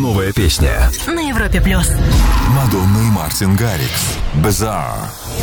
Новая песня на Европе+. Мадонна и Мартин Гаррикс. Bizarre.